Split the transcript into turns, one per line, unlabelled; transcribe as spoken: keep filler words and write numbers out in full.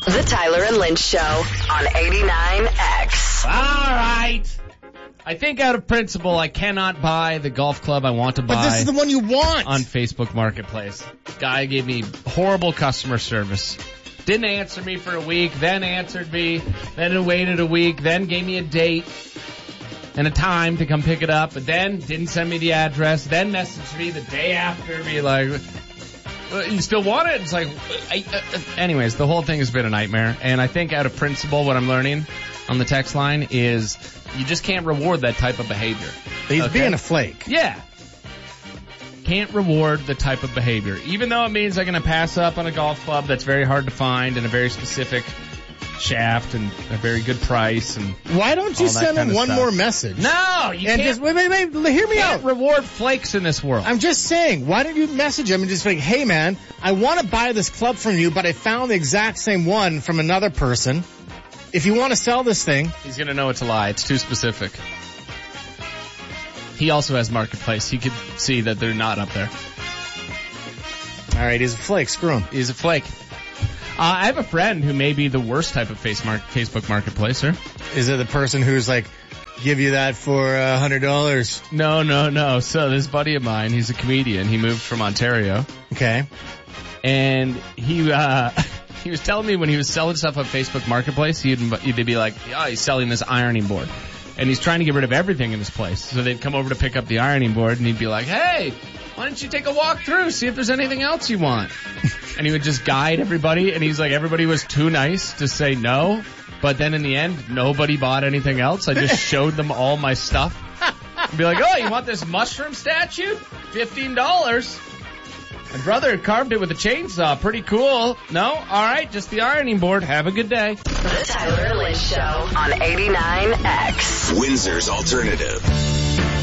The Tyler and Lynch Show on eighty-nine X.
All right. I think out of principle, I cannot buy the golf club I want to buy.
But this is the one you want.
On Facebook Marketplace. Guy gave me horrible customer service. Didn't answer me for a week, then answered me, then waited a week, then gave me a date and a time to come pick it up, but then didn't send me the address, then messaged me the day after, be like, you still want it? It's like, I, uh, anyways, the whole thing has been a nightmare. And I think out of principle, what I'm learning on the text line is you just can't reward that type of behavior.
He's
okay?
being a flake.
Yeah. Can't reward the type of behavior. Even though it means I'm going to pass up on a golf club that's very hard to find and a very specific shaft and a very good price. And
why don't you send him one
stuff.
more message?
No, you
and
can't.
Just, wait, wait, wait. Hear me
can't
out.
Reward flakes in this world.
I'm just saying, why don't you message him and just be like, hey, man, I want to buy this club from you, but I found the exact same one from another person. If you want to sell this thing.
He's going to know it's a lie. It's too specific. He also has Marketplace. He could see that they're not up there.
All right, he's a flake. Screw him.
He's a flake. Uh, I have a friend who may be the worst type of face mark- Facebook Marketplace, sir.
Is it the person who's like, give you that for a hundred dollars?
No, no, no. So this buddy of mine, he's a comedian. He moved from Ontario.
Okay.
And he, uh, he was telling me when he was selling stuff on Facebook Marketplace, he'd, they'd be like, oh, he's selling this ironing board. And he's trying to get rid of everything in his place. So they'd come over to pick up the ironing board, and he'd be like, hey, why don't you take a walk through, see if there's anything else you want? And he would just guide everybody, and he's like, everybody was too nice to say no. But then in the end, nobody bought anything else. I just showed them all my stuff. And be like, oh, you want this mushroom statue? fifteen dollars. My brother carved it with a chainsaw. Pretty cool. No? All right, just the ironing board. Have a good day.
The Tyler and Lynch Show on eighty-nine X.
Windsor's Alternative.